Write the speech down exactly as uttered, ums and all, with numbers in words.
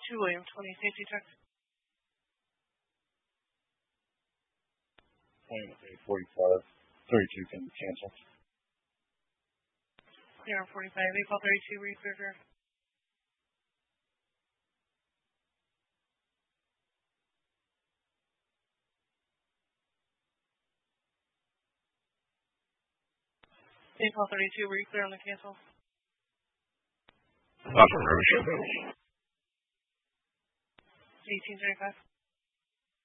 two William twenty, safety check. Appointment eight forty-five, thirty-two can be canceled. Zero forty-five, April thirty-two, were you clear for? April thirty-two, were you clear on the cancel? Affirmative. eighteen thirty-five.